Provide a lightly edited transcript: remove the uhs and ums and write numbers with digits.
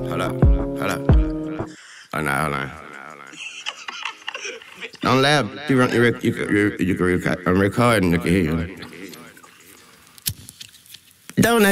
Hold up. Oh, nah, hold on. Don't laugh. You can record and you can hear you. Don't